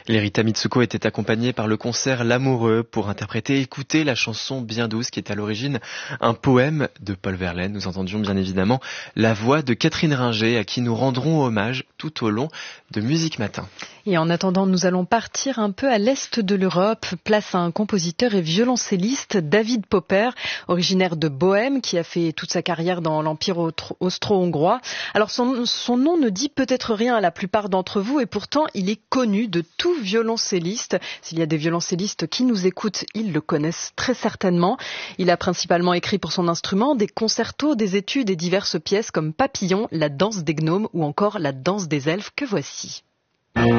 Lerita Mitsuko était accompagnée par le concert L'Amoureux pour interpréter et écouter la chanson Bien douce qui est à l'origine un poème de Paul Verlaine. Nous entendions bien évidemment la voix de Catherine Ringer à qui nous rendrons hommage tout au long de Musique Matin. Et en attendant, nous allons partir un peu à l'est de l'Europe, place à un compositeur et violoncelliste, David Popper, originaire de Bohême, qui a fait toute sa carrière dans l'Empire austro-hongrois. Alors son nom ne dit peut-être rien à la plupart d'entre vous et pourtant il est connu de tout violoncelliste. S'il y a des violoncellistes qui nous écoutent, ils le connaissent très certainement. Il a principalement écrit pour son instrument des concertos, des études et diverses pièces comme Papillon, La danse des gnomes ou encore La danse des elfes que voici.